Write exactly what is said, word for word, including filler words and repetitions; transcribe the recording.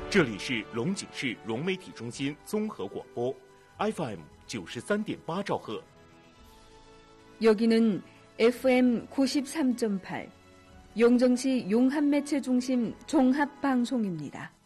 这里是龙井市融媒体中心综合广播 에프 엠九十三点八兆赫。 여기는 에프엠 구십삼 점 팔 용정시 용합매체중심 종합방송입니다.